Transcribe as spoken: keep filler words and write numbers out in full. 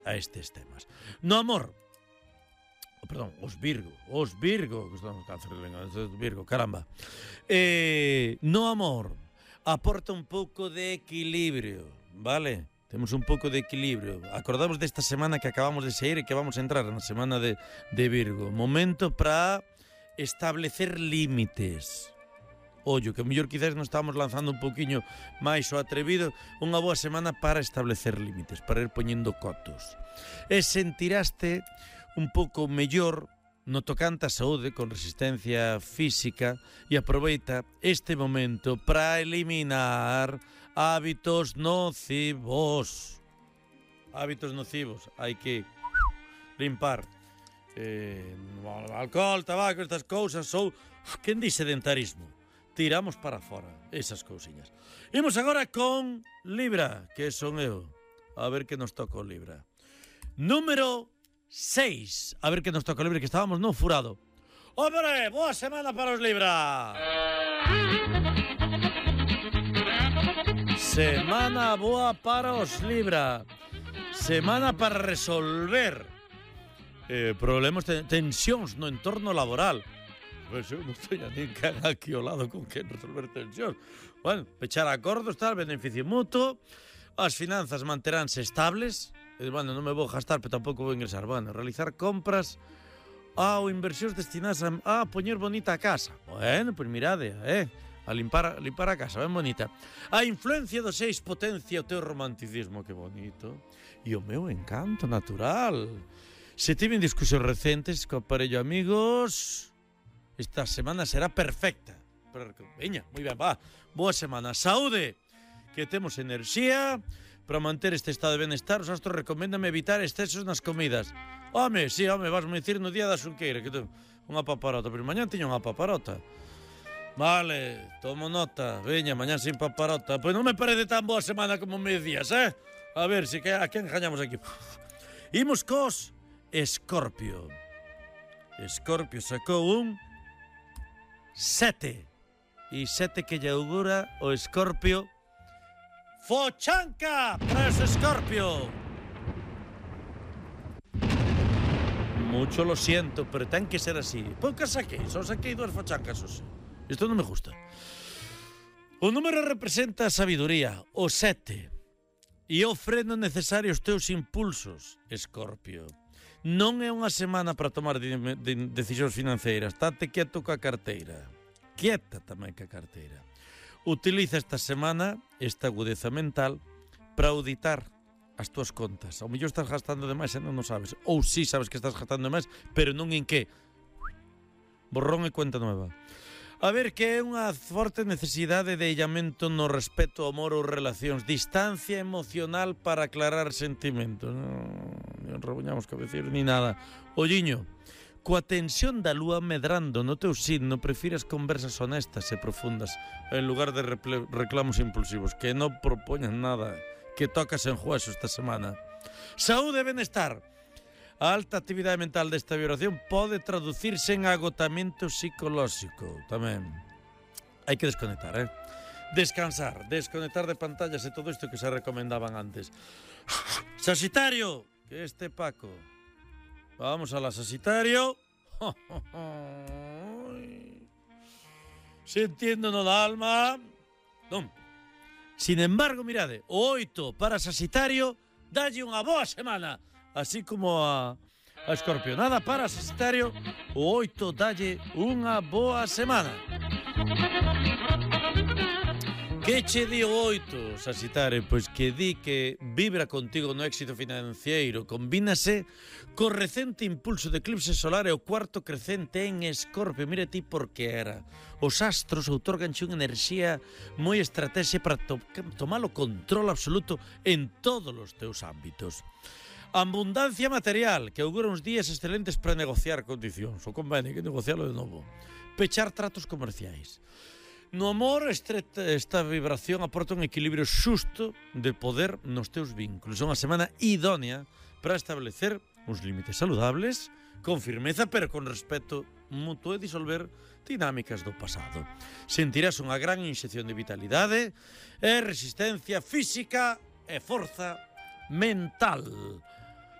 a estes temas. No amor, oh, perdón, os Virgo, os Virgo, que estamos cáncer de lengua, Virgo, caramba. Eh, no amor, aporta un pouco de equilibrio, vale? Temos un pouco de equilibrio. Acordamos desta semana que acabamos de sair e que vamos a entrar na semana de, de Virgo. Momento para establecer límites. Ollo, que mellor quizás nos estamos lanzando un pouquiño máis o atrevido. Unha boa semana para establecer límites, para ir poñendo cotos. E sentiraste un pouco mellor no tocante a saúde con resistencia física e aproveita este momento para eliminar hábitos nocivos. Hábitos nocivos. Hai que limpar eh, alcohol, tabaco, estas cousas. Ou, quen di sedentarismo? Tiramos para fora esas cousiñas. Imos agora con Libra, que son eu. A ver que nos toca o Libra. Número seis. A ver que nos toca o Libra, que estábamos no furado. ¡Hombre! Boa semana para os Libra! Semana boa para os Libra. Semana para resolver eh, problemas, de tensións no entorno laboral. Pues eu non teño nin can aquí ao lado con quen resolver tensións. Bueno, pechar acordos, tal, beneficio mutuo. As finanzas manteránse estables. E, bueno, non me vou gastar, pero tampouco vou ingresar. Bueno, realizar compras ah, ou inversións destinadas a, a poñer bonita a casa. Bueno, pois pues mirade, eh? A limpar, a limpar a casa, ben bonita. A influencia dos seis potencia o teu romanticismo, que bonito. E o meu encanto natural. Se tiven discusións recentes co aparello amigos, esta semana será perfecta. Veña, moi ben, va. Boa semana. Saúde, que temos enerxía. Para manter este estado de benestar, os astros recoméndame evitar excesos nas comidas. Home, si, sí, home, vas me dicir no día da xunqueira que tengo unha paparota, pero mañán tiño unha paparota. Vale, tomo nota. Veña, mañán sin paparota. Pois non me parece tan boa semana como me días, eh? A ver, si que a quen engañamos aquí. Imos cos Escorpio. Escorpio sacou un sete. E sete que lle augura o Escorpio. Fochanca para ese Escorpio. Mucho lo siento, pero ten que ser así. Poucas saquei, só saquei dúas fochancas, ose. Isto non me gusta. O número representa a sabiduría, o sete. E o freno necesario aos teus impulsos, Escorpio. Non é unha semana para tomar de, de, decisións financeiras. Tate quieto coa carteira. Quieta tamén coa carteira. Utiliza esta semana esta agudeza mental para auditar as túas contas. Ao mellor estás gastando demais e non o sabes. Ou si sí sabes que estás gastando demais, pero non en que. Borrón e cuenta nueva. A ver, que é unha forte necesidade de illamento no respeto, amor ou relacións. Distancia emocional para aclarar sentimentos. Non, non rebuñamos cabeceiros ni nada. Olliño, coa tensión da lúa medrando no teu signo, prefires conversas honestas e profundas en lugar de reclamos impulsivos. Que non propoñan nada, que tocas en juezo esta semana. Saúde e benestar. A alta actividade mental desta vibración pode traducirse en agotamento psicolóxico. Tamén hai que desconectar, eh? Descansar, desconectar de pantallas e todo isto que se recomendaban antes. Sagitario, que este Paco. Vamos a la Sagitario. Sintiendo no da alma. Non. Sin embargo, mirade, o oito para Sagitario, dalle unha boa semana. Así como a, a Escorpio. Nada para Sagitario, o oito dalle unha boa semana. Que che di o oito, Sagitario? Pois que di que vibra contigo no éxito financiero. Combínase co recente impulso de eclipse solar e o cuarto crecente en Escorpio. Mira ti por que era. Os astros outorganche unha enerxía moi estrategia para to tomar o control absoluto en todos os teus ámbitos. Abundancia material, que augura uns días excelentes para negociar condicións. O convene que negociarlo de novo. Pechar tratos comerciais. No amor, esta, esta vibración aporta un equilibrio xusto de poder nos teus vínculos. É unha semana idónea para establecer uns límites saludables, con firmeza, pero con respeto mutuo e disolver dinámicas do pasado. Sentirás unha gran inxección de vitalidade e resistencia física e forza mental.